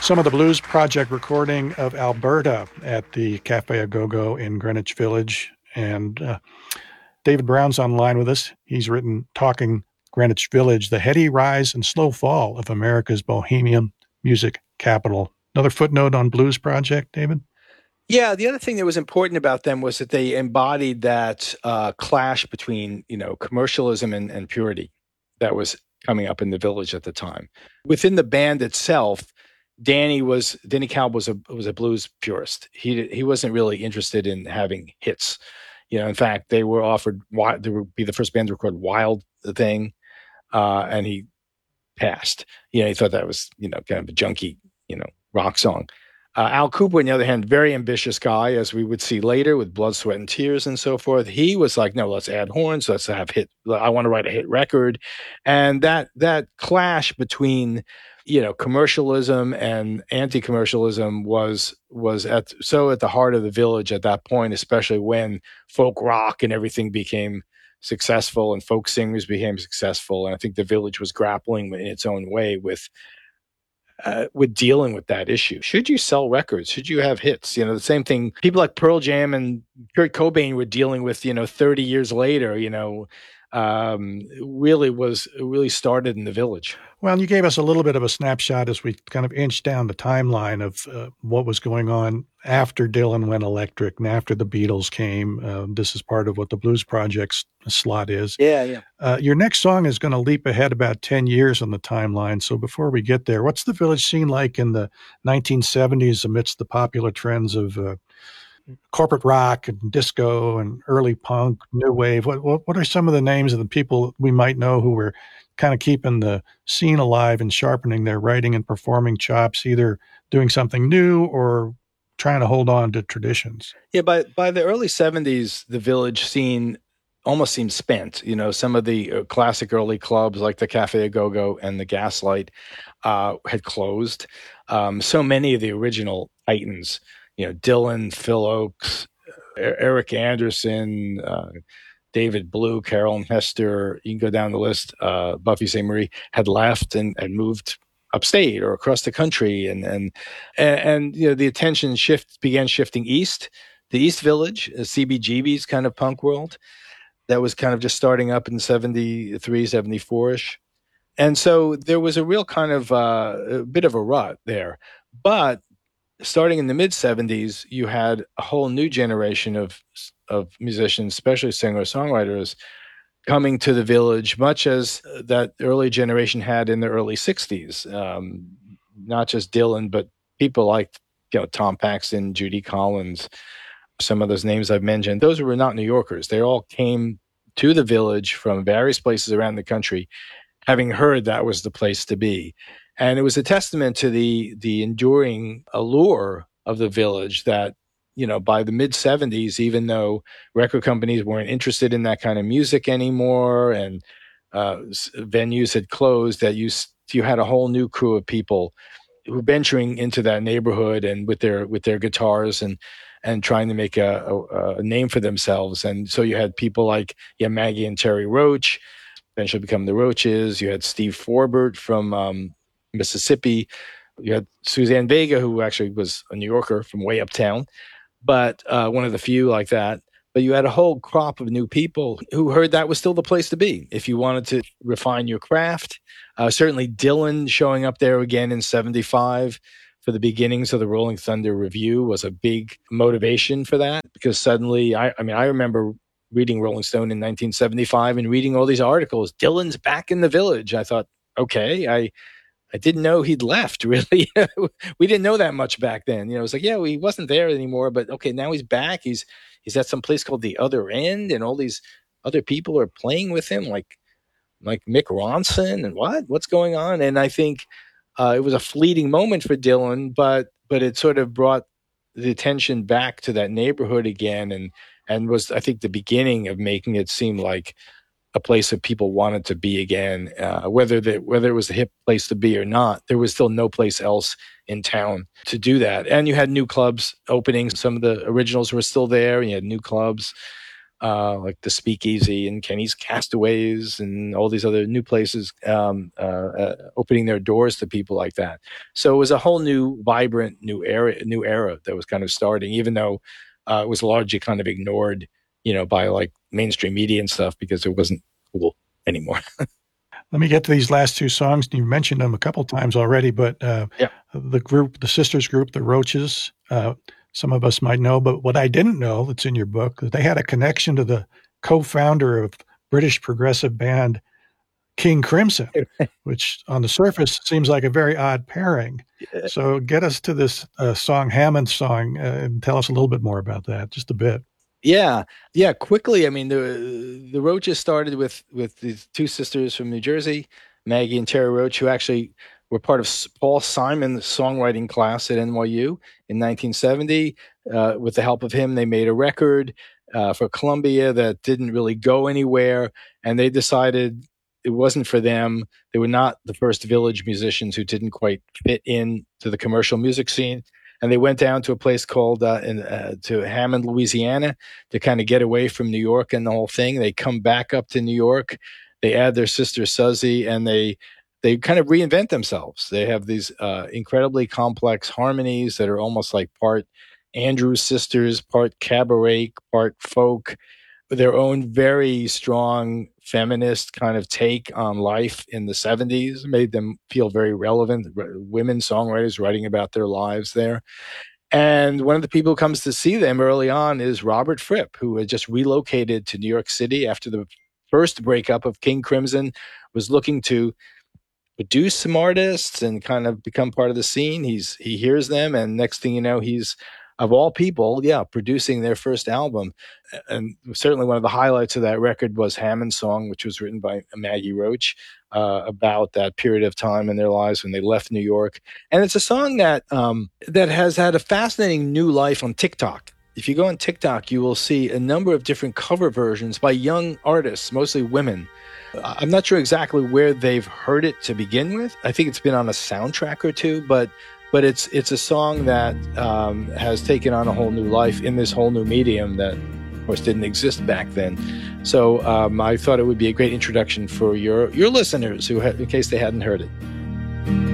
Some of the Blues Project recording of Alberta at the Cafe A Go-Go in Greenwich Village. And David Brown's online with us. He's written Talking Greenwich Village, the heady rise and slow fall of America's bohemian music capital. Another footnote on Blues Project, David? Yeah, the other thing that was important about them was that they embodied that clash between, commercialism and purity that was coming up in the village at the time. Within the band itself, Danny Kalb was a blues purist. He wasn't really interested in having hits. In fact, they were offered they would be the first band to record Wild Thing, and he passed. He thought that was kind of a junky rock song. Al Cooper, on the other hand, very ambitious guy, as we would see later with Blood, Sweat, and Tears and so forth. He was like, no, let's add horns. Let's have hit. I want to write a hit record. And that clash between, commercialism and anti-commercialism was at the heart of the village at that point, especially when folk rock and everything became successful and folk singers became successful. And I think the village was grappling in its own way with dealing with that issue. Should you sell records? Should you have hits? The same thing people like Pearl Jam and Kurt Cobain were dealing with, 30 years later, really started in the village. Well, you gave us a little bit of a snapshot as we kind of inched down the timeline of what was going on after Dylan went electric and after the Beatles came. This is part of what the Blues Project's slot is. Yeah. Your next song is going to leap ahead about 10 years on the timeline. So before we get there, what's the village scene like in the 1970s amidst the popular trends of corporate rock and disco and early punk, new wave? What are some of the names of the people we might know who were kind of keeping the scene alive and sharpening their writing and performing chops, either doing something new or trying to hold on to traditions? Yeah, by the early 70s, the village scene almost seemed spent. Some of the classic early clubs like the Cafe A Go-Go and the Gaslight had closed. So many of the original titans, Dylan, Phil Ochs, Eric Anderson, David Blue, Carolyn Hester, you can go down the list, Buffy Sainte-Marie, had left and moved upstate or across the country. And the attention began shifting east, the East Village, CBGB's kind of punk world that was kind of just starting up in 73, 74-ish. And so there was a real kind of a bit of a rut there. But starting in the mid-70s, you had a whole new generation of musicians, especially singer-songwriters, coming to the village, much as that early generation had in the early 60s. Not just Dylan, but people like Tom Paxton, Judy Collins, some of those names I've mentioned. Those were not New Yorkers. They all came to the village from various places around the country, having heard that was the place to be. And it was a testament to the enduring allure of the village that, by the mid 70s, even though record companies weren't interested in that kind of music anymore and venues had closed, that you had a whole new crew of people who were venturing into that neighborhood and with their guitars and trying to make a name for themselves. And so you had people like Maggie and Terry Roach, eventually become the Roaches. You had Steve Forbert from Mississippi. You had Suzanne Vega, who actually was a New Yorker from way uptown, but one of the few like that. But you had a whole crop of new people who heard that was still the place to be if you wanted to refine your craft. Certainly Dylan showing up there again in 75 for the beginnings of the Rolling Thunder Review was a big motivation for that, because suddenly, I remember reading Rolling Stone in 1975 and reading all these articles. Dylan's back in the village. I thought, okay, I didn't know he'd left, really. We didn't know that much back then. It was like, yeah, he wasn't there anymore, but okay, now he's back. He's at some place called The Other End, and all these other people are playing with him, like Mick Ronson, and what's going on? And I think it was a fleeting moment for Dylan, but it sort of brought the attention back to that neighborhood again, and was, I think, the beginning of making it seem like a place that people wanted to be again. Whether it was a hip place to be or not, there was still no place else in town to do that. And you had new clubs opening. Some of the originals were still there, and you had new clubs. like the Speakeasy and Kenny's Castaways and all these other new places opening their doors to people like that. So it was a whole new, vibrant, new era that was kind of starting, even though it was largely kind of ignored, by like mainstream media and stuff because it wasn't cool anymore. Let me get to these last two songs. You mentioned them a couple times already, but Yeah. the sisters group, the Roaches, some of us might know, but what I didn't know that's in your book, that they had a connection to the co-founder of British progressive band King Crimson, which on the surface seems like a very odd pairing. So get us to this song, Hammond song, and tell us a little bit more about that, just a bit. Yeah, quickly. I mean, the Roaches started with these two sisters from New Jersey, Maggie and Terry Roach, who actually were part of Paul Simon's songwriting class at NYU in 1970. With the help of him, they made a record for Columbia that didn't really go anywhere, and they decided it wasn't for them. They were not the first Village musicians who didn't quite fit in to the commercial music scene. And they went down to a place called to Hammond, Louisiana, to kind of get away from New York and the whole thing. They come back up to New York. They add their sister Suzy, and they kind of reinvent themselves. They have these incredibly complex harmonies that are almost like part Andrews Sisters, part cabaret, part folk, their own very strong feminist kind of take on life in the 70s, made them feel very relevant. Women songwriters writing about their lives there. And one of the people who comes to see them early on is Robert Fripp, who had just relocated to New York City after the first breakup of King Crimson, was looking to produce some artists and kind of become part of the scene. He hears them, and next thing you know, he's, of all people, producing their first album. And certainly one of the highlights of that record was Hammond's song, which was written by Maggie Roach, about that period of time in their lives when they left New York. And it's a song that has had a fascinating new life on TikTok. If you go on TikTok, you will see a number of different cover versions by young artists, mostly women. I'm not sure exactly where they've heard it to begin with. I think it's been on a soundtrack or two, but it's a song that has taken on a whole new life in this whole new medium that, of course, didn't exist back then. So I thought it would be a great introduction for your listeners in case they hadn't heard it.